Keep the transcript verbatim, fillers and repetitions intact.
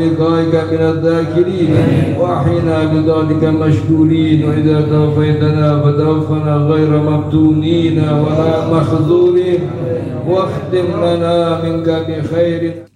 لقائك من الذاكرين وأحينا بذلك مشكورين وإذا توفيتنا فتوفنا غير مفتونين ولا مخذولين واختم لنا منك بخير.